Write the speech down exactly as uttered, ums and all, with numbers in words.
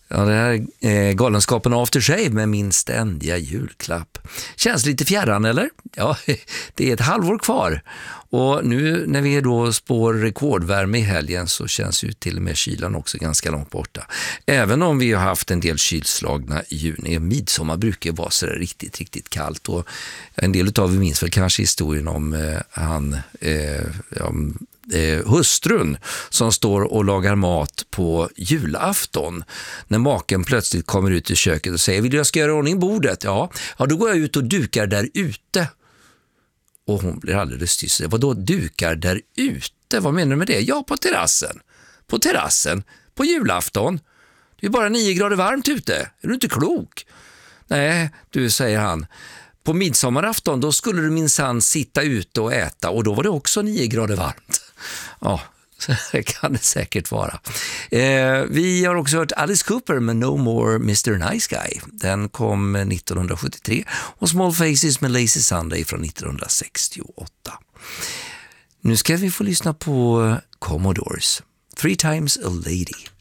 Ja, det här är Galenskapen After Shave med min ständiga julklapp. Känns lite fjärran, eller? Ja, det är ett halvår kvar. Och nu när vi då spår rekordvärme i helgen så känns ju till och med kylan också ganska långt borta. Även om vi har haft en del kylslagna i juni. Midsommar brukar vara så där riktigt, riktigt kallt. Och en del av vi minns väl kanske historien om eh, han... Eh, om, Eh, hustrun som står och lagar mat på julafton när maken plötsligt kommer ut i köket och säger, vill jag ska göra ordning bordet? Ja, ja då går jag ut och dukar där ute. Och hon blir alldeles tyst. Vadå dukar där ute? Vad menar du med det? Ja, på terrassen. På terrassen. På julafton. Det är bara nio grader varmt ute. Är du inte klok? Nej, du, säger han. På midsommarafton då skulle du minsann sitta ute och äta och då var det också nio grader varmt. Ja, så kan det säkert vara. Eh, vi har också hört Alice Cooper med No More mister Nice Guy. Den kom nittonhundrasjuttiotre och Small Faces med Lazy Sunday från nittonhundrasextioåtta. Nu ska vi få lyssna på Commodores. Three Times a Lady.